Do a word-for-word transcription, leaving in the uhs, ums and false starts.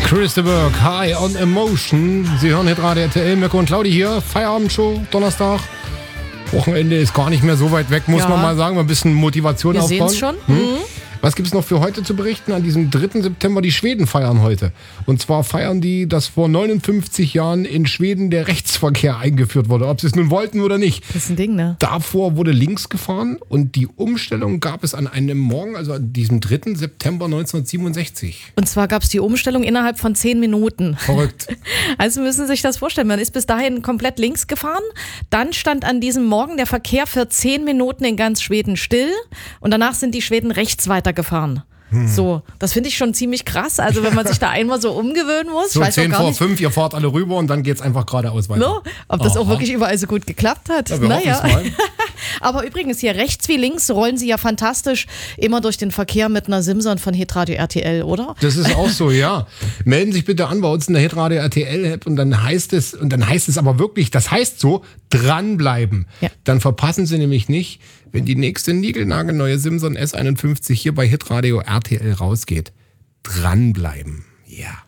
Chris de Burgh, High on Emotion. Sie hören Hitradio R T L, Mirko und Claudi hier. Feierabendshow, Donnerstag. Wochenende ist gar nicht mehr so weit weg, muss ja. man mal sagen. Mal ein bisschen Motivation Wir aufbauen. Wir sehen es schon. Hm? Mhm. Was gibt es noch für heute zu berichten? An diesem dritten September, die Schweden feiern heute. Und zwar feiern die, dass vor neunundfünfzig Jahren in Schweden der Rechtsverkehr eingeführt wurde. Ob sie es nun wollten oder nicht. Das ist ein Ding, ne? Davor wurde links gefahren und die Umstellung gab es an einem Morgen, also an diesem dritten September neunzehnhundertsiebenundsechzig. Und zwar gab es die Umstellung innerhalb von zehn Minuten. Verrückt. Also müssen Sie sich das vorstellen. Man ist bis dahin komplett links gefahren. Dann stand an diesem Morgen der Verkehr für zehn Minuten in ganz Schweden still. Und danach sind die Schweden rechts weitergefahren. Hm. So, das finde ich schon ziemlich krass. Also wenn man sich da einmal so umgewöhnen muss. So ich weiß zehn gar vor nicht, fünf, ihr fahrt alle rüber und dann geht es einfach geradeaus weiter. No, ob das Aha. auch wirklich überall so gut geklappt hat. Ja, wir naja. hoffen's mal. Aber übrigens, hier rechts wie links rollen sie ja fantastisch immer durch den Verkehr mit einer Simson von Hitradio R T L, oder? Das ist auch so, ja. Melden Sie sich bitte an bei uns in der Hitradio R T L-App und dann heißt es, und dann heißt es aber wirklich, das heißt so, dranbleiben. Ja. Dann verpassen Sie nämlich nicht, wenn die nächste niegelnagelneue Simson S einundfünfzig hier bei Hitradio R T L rausgeht. Dranbleiben, ja.